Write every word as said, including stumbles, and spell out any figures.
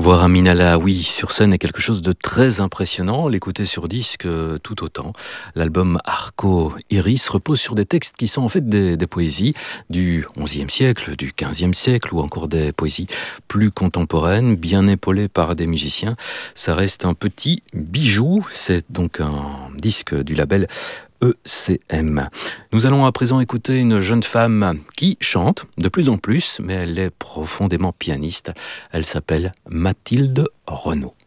Voir Amina Lahaoui sur scène est quelque chose de très impressionnant. L'écouter sur disque, euh, tout autant. L'album Arco Iris repose sur des textes qui sont en fait des, des poésies du onzième siècle, du quinzième siècle, ou encore des poésies plus contemporaines, bien épaulées par des musiciens. Ça reste un petit bijou. C'est donc un disque du label E C M. Nous allons à présent écouter une jeune femme qui chante de plus en plus, mais elle est profondément pianiste. Elle s'appelle Mathilde Renaud.